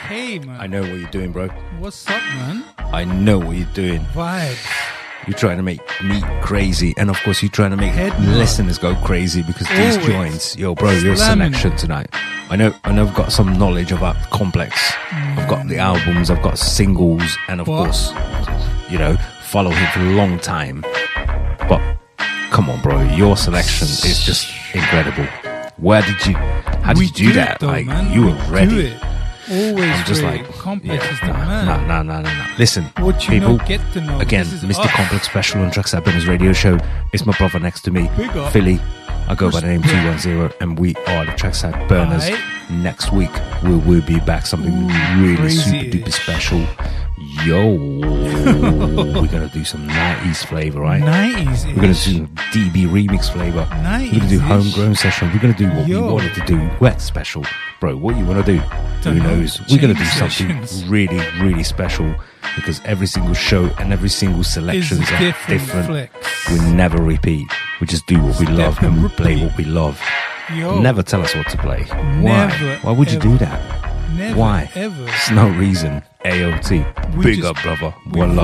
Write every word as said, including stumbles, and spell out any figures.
Hey, man. I know what you're doing, bro. What's up, man? I know what you're doing. Vibes. You're trying to make me crazy, and of course you're trying to make Head listeners go crazy because these Always. joints, yo, bro, your Slamming. selection tonight. I know, I know, I've got some knowledge about Complex. I've got the albums, I've got singles, and of What? course, you know, follow him for a long time. But come on, bro, your selection is just incredible. Where did you? How did We you do, do that? it, though, like man. you were We ready. do it. Always I'm just ready. like, Complex yeah, is the nah, man. nah, nah, nah, nah, nah. Listen, What you people, know, get to know. again, This is Mister us. Complex Special on Trackside Burners Radio Show. It's my brother next to me, Big up. Philly. I go by the name Respect. two one zero, and we are the Trackside Burners. Aight. Next week, we will be back. Something Ooh, really crazy. super duper special. Yo, we're gonna do some nineties flavor, right? nineties. We're gonna do D B remix flavor. We're gonna do nineties-ish. homegrown session. We're gonna do what Yo. we wanted to do. Wet special, bro. What you wanna do? Don't Who know. knows? We're gonna do Change something sessions. really, really special because every single show and every single selection Is is different different. flex. We never repeat. We just do what we Step love and and we play repeat. what we love. Yo. Never tell us what to play. Why? Never, Why would you ever. do that? Never, Why? ever. There's no reason. A O T. We Big just- up, brother. We One love.